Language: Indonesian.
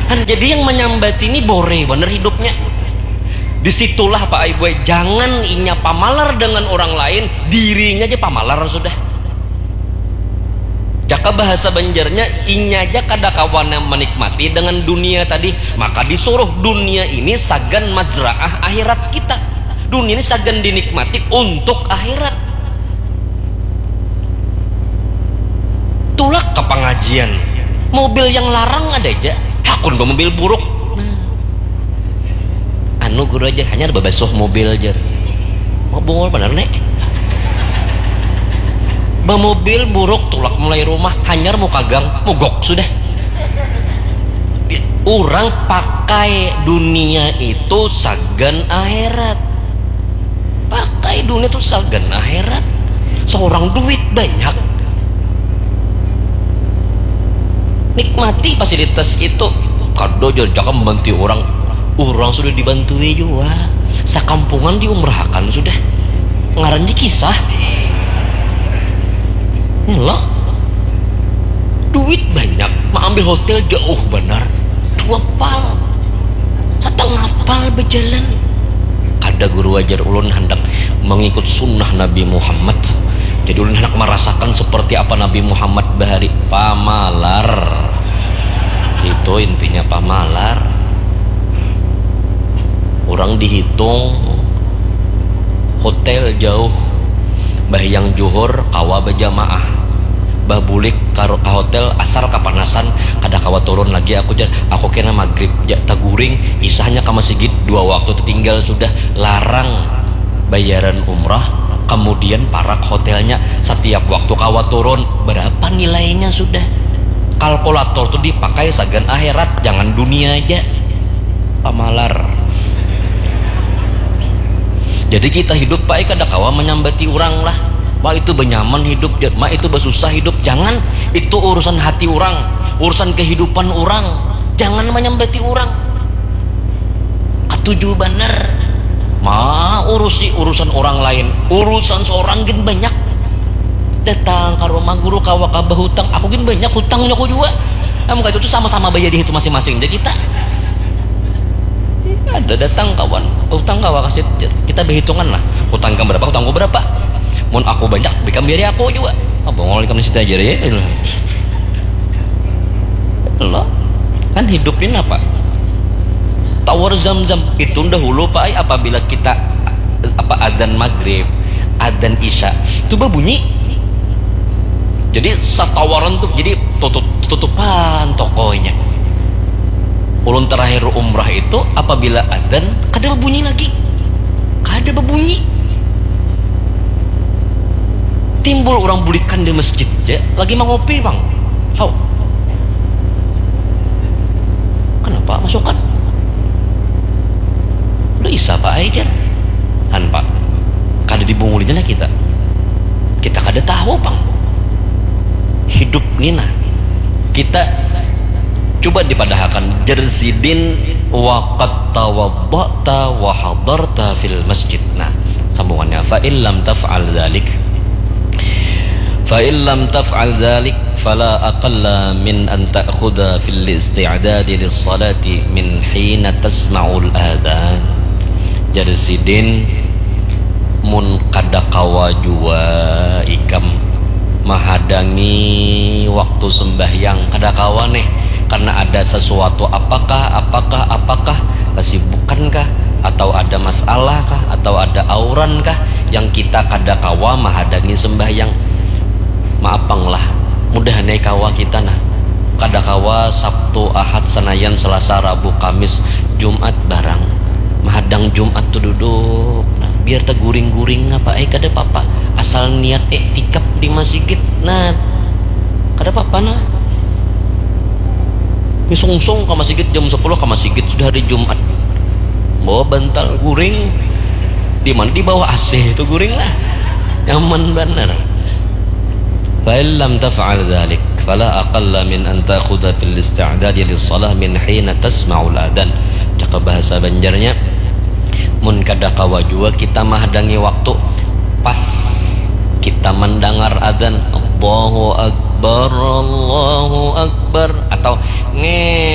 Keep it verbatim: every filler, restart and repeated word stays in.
Jadi yang menyambati ini bore bener hidupnya. Disitulah Pak Ibu, jangan inya pamalar dengan orang lain, dirinya aja pamalar sudah. Jaka bahasa Banjarnya, inya aja kada kawan yang menikmati dengan dunia tadi, maka disuruh dunia ini sagan mazraah akhirat kita. Dunia ini sagan dinikmati untuk akhirat. Tulak ke pengajian, mobil yang larang ada aja, hakun bawa mobil buruk. Nah, anu guru aja hanya babasuh mobil aja. Mau bungol bener nek. Mobil buruk tulak mulai rumah hanyar muka gang mogok sudah. Orang pakai dunia itu sagan akhirat. Pakai dunia itu sagan akhirat. Seorang duit banyak, nikmati fasilitas itu. Kado jangan membantu orang. Orang sudah dibantui juga. Sakampungan diumrahkan sudah. Ngaran di kisah. Ngelak. Duit banyak, mau ambil hotel jauh benar. Dua pal. Satang ngapal berjalan. Kada guru ajar ulun hendak mengikut sunnah Nabi Muhammad. Jadi ulun hendak merasakan seperti apa Nabi Muhammad bahari pamalar. Itu intinya pamalar. Orang dihitung hotel jauh, bahyang juhur kawa berjamaah, bah bulik karo ka hotel asal kapanasan kada kawa turun lagi aku jar aku kena maghrib ja taguring isahnya ka masjid dua waktu tertinggal sudah. Larang bayaran umrah, kemudian parak hotelnya setiap waktu kawa turun berapa nilainya sudah. Kalkulator tuh dipakai sagan akhirat, jangan dunia aja. Pamalar. Jadi kita hidup Pak kada kawa menyambati orang lah. Mak itu benyaman hidup, mak itu bersusah hidup. Jangan, itu urusan hati orang, urusan kehidupan orang. Jangan menyambati orang. Ketujuh bener. Ma urusi urusan orang lain, urusan seorang gin banyak. Datang ke rumah guru kawa kabah hutang, aku gin banyak hutangnya aku juga. Kamu itu sama-sama bayar di itu masing-masing. Jadi kita ada datang kawan utang kawan kasih kita berhitungan lah, utang kamu berapa, utang gue berapa. Mun aku banyak berikan biar aku juga apa ngomong kamu situ aja ya lo kan hidupin apa tawar zam-zam itu dahulu Pak apabila kita apa adzan maghrib adzan isya itu bunyi jadi satawaran tuh jadi tutup tutupan tokonya. Ulun terakhir umrah itu apabila adzan kada berbunyi lagi, kada berbunyi. Timbul orang bulikan di masjid ya, lagi mau ngopi bang, hau, kenapa masukkan? Udah isa Pak aja, han Pak, kada dibungulinya kita, kita kada tahu bang, hidup nina, kita coba dipadahkan jerzidin waqad tawaddata wa hadarta fil masjid. Nah sambungannya fa illam taf'al dzalik fa illam taf'al dzalik fala aqalla min an ta'khudha fil isti'dad lis salati min hina tasma'ul adzan. Jerzidin mun kada kawa jua ikam mahadangi waktu sembahyang kada kawa nih karena ada sesuatu apakah apakah apakah kesibukankah atau ada masalah kah atau ada auran kah yang kita kada kawa mahadangi sembahyang. Maapang lah mudah naik kawa kita nah kada kawa Sabtu Ahad Senayan Selasa Rabu Kamis Jumat barang mahadang Jumat tuh duduk nah biar teguring-guring apa eh kada apa-apa asal niat iktikaf di masjid nah kada apa-apa nah misungsung ke masjid jam sepuluh ke masjid sudah hari Jumat bawa bantal guring di mana di bawah A C itu guring lah nyaman benar. Fa illam taf'al dzalik fala aqalla min an ta'khudha fil isti'dad lis shalah min hina tasma'ul adzan. Cakap bahasa Banjarnya mun kada kawa jua kita mahdangi waktu pas kita mendengar adzan Allahu akbar Allahu akbar atau nge